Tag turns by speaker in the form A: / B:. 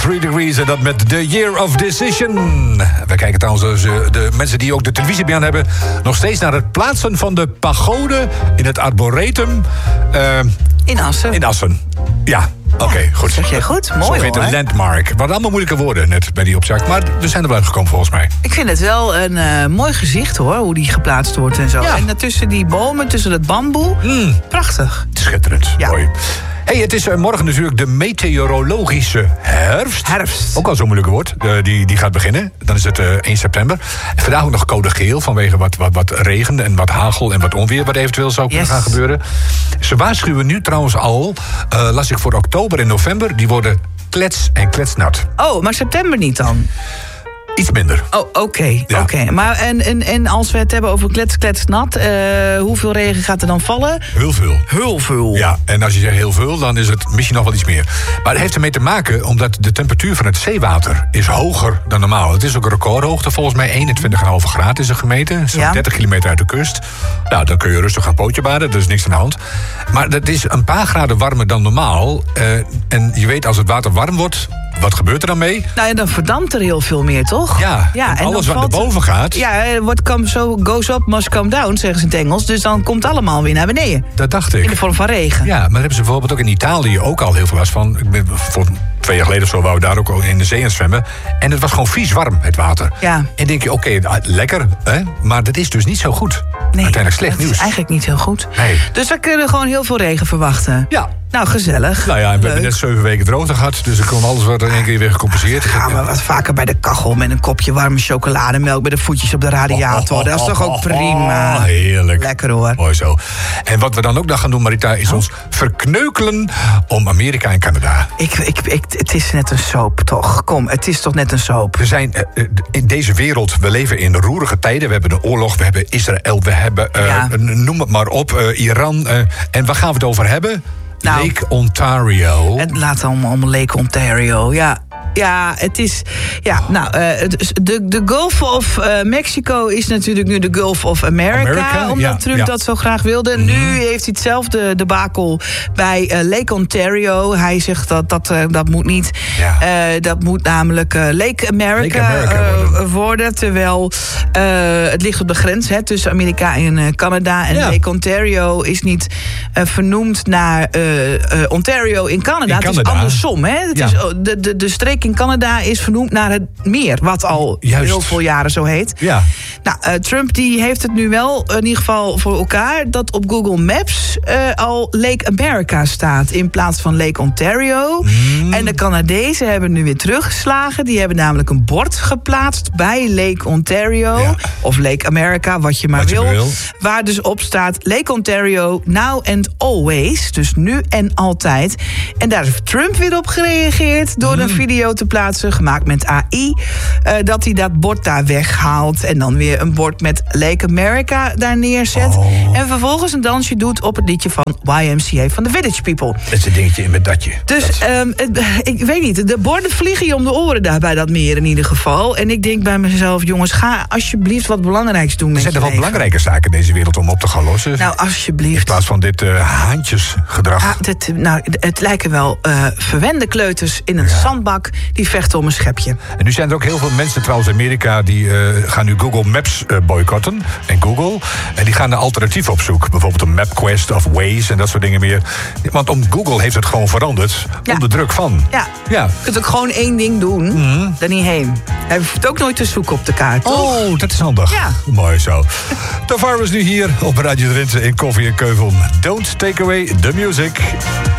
A: 3 Degrees en dat met The Year of Decision. We kijken trouwens, de mensen die ook de televisie bij aan hebben, nog steeds naar het plaatsen van de pagode in het Arboretum.
B: In Assen.
A: In Assen, ja. Oké, goed.
B: Zeg jij goed? Mooi,
A: zo heet
B: hoor.
A: een landmark. Wat allemaal moeilijke woorden net bij die opzak. Maar we zijn er wel gekomen volgens mij.
B: Ik vind het wel een mooi gezicht, hoor, hoe die geplaatst wordt en zo.
A: Ja.
B: En tussen die bomen, tussen dat bamboe. Prachtig.
A: Schitterend.
B: Ja.
A: Mooi. Hey, het is morgen natuurlijk de meteorologische herfst. Ook al zo'n moeilijk woord. Die gaat beginnen. Dan is het 1 september. En vandaag ook nog code geel vanwege wat regen en wat hagel en wat onweer wat eventueel zou kunnen gaan gebeuren. Ze waarschuwen nu trouwens al, las ik voor oktober en november, die worden klets en kletsnat.
B: Oh, maar september niet dan?
A: Iets minder.
B: Oh, oké.
A: Ja.
B: Oké. Maar en als we het hebben over klets, hoeveel regen gaat er dan vallen?
A: Heel veel.
B: Heel veel.
A: Ja, en als je zegt heel veel, dan is het misschien nog wel iets meer. Maar het heeft ermee te maken omdat de temperatuur van het zeewater is hoger dan normaal. Het is ook een recordhoogte, volgens mij 21,5 graden is er gemeten. Zo'n 30 kilometer uit de kust. Nou, dan kun je rustig gaan pootje baden, er is niks aan de hand. Maar dat is een paar graden warmer dan normaal. En je weet, als het water warm wordt, wat gebeurt er dan mee?
B: Nou ja, dan verdampt er heel veel meer, toch?
A: Ja,
B: en
A: alles
B: dan
A: wat naar boven gaat.
B: Ja, goes up, must come down, zeggen ze in het Engels. Dus dan komt het allemaal weer naar beneden.
A: Dat dacht ik.
B: In de vorm van regen.
A: Ja, maar daar hebben ze bijvoorbeeld ook in Italië ook al heel veel last van. Ik ben voor 2 jaar geleden of zo wou we daar ook in de zee aan zwemmen. En het was gewoon vies warm, het water.
B: Ja.
A: En denk je, oké, lekker, hè? Maar dat is dus niet zo goed.
B: Nee,
A: uiteindelijk slecht
B: dat
A: nieuws.
B: is eigenlijk niet heel goed.
A: Nee.
B: Dus we kunnen gewoon heel veel regen verwachten.
A: Ja.
B: Nou, gezellig.
A: Nou ja, en we
B: Leuk.
A: hebben net 7 weken droogte gehad. Dus dan kon alles wordt in één keer weer gecompenseerd.
B: Dan gaan we wat vaker bij de kachel met een kopje warme chocolademelk met de voetjes op de radiator. Dat is toch ook prima.
A: Heerlijk.
B: Lekker hoor.
A: Mooi zo. En wat we dan ook nog gaan doen, Marita, is ons verkneukelen om Amerika en Canada.
B: Het is net een soap, toch? Kom, het is toch net een soap?
A: We zijn in deze wereld, we leven in roerige tijden. We hebben een oorlog, we hebben Israël, we hebben, noem het maar op, Iran. En waar gaan we het over hebben?
B: Nou,
A: Lake Ontario.
B: Het laat allemaal Lake Ontario, ja. Ja, het is... Ja, nou, de Gulf of Mexico is natuurlijk nu de Gulf of America omdat Trump dat zo graag wilde. Nu heeft hij hetzelfde debakel bij Lake Ontario. Hij zegt dat moet niet. Ja. Dat moet namelijk Lake America worden. Terwijl het ligt op de grens tussen Amerika en Canada. En Lake Ontario is niet vernoemd naar Ontario in Canada. Het is andersom. Hè? Het is, de streek in Canada is vernoemd naar het meer, wat al heel veel jaren zo heet. Ja. Nou, Trump die heeft het nu wel in ieder geval voor elkaar dat op Google Maps al Lake America staat in plaats van Lake Ontario. En de Canadezen hebben nu weer teruggeslagen. Die hebben namelijk een bord geplaatst bij Lake Ontario. Ja. Of Lake America, wat je maar wil. Waar dus op staat Lake Ontario now and always. Dus nu en altijd. En daar heeft Trump weer op gereageerd door een video te plaatsen, gemaakt met AI. Dat hij dat bord daar weghaalt en dan weer een bord met Lake America daar neerzet. En vervolgens een dansje doet op het liedje van YMCA van The Village People.
A: Dat is een dingetje in met datje.
B: Dus ik weet niet, de borden vliegen je om de oren daar bij dat meer in ieder geval. En ik denk bij mezelf, jongens, ga alsjeblieft wat belangrijks doen met je leven.
A: Er zijn er wel belangrijke zaken in deze wereld om op te gaan lossen.
B: Nou, alsjeblieft.
A: In plaats van dit haantjesgedrag.
B: Het lijken wel verwende kleuters in een zandbak die vechten om een schepje.
A: En nu zijn er ook heel veel mensen trouwens in Amerika die gaan nu Google Maps boycotten. En Google. En die gaan een alternatief op zoek. Bijvoorbeeld een MapQuest of Waze en dat soort dingen meer. Want Google heeft het gewoon veranderd. Onder druk van.
B: Ja. Je kunt ook gewoon één ding doen. Daar niet heen. Hij hoeft ook nooit te zoeken op de kaart, toch?
A: Oh, dat is handig.
B: Ja.
A: Mooi zo. Tavares nu hier op Radio Drenthe in Koffie en Keuvel. Don't take away the music.